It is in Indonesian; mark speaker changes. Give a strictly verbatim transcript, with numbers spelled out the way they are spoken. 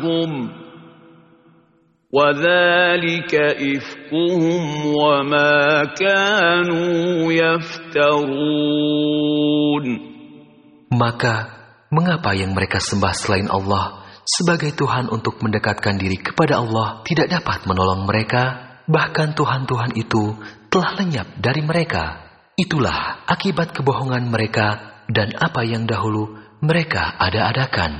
Speaker 1: وَذَلِكَ إِفْكُهُمْ وَمَا كَانُوا يَفْتَرُونَ.
Speaker 2: Maka, mengapa yang mereka sembah selain Allah sebagai Tuhan untuk mendekatkan diri kepada Allah tidak dapat menolong mereka? Bahkan Tuhan-Tuhan itu telah lenyap dari mereka. Itulah akibat kebohongan mereka dan apa yang dahulu mereka ada-adakan.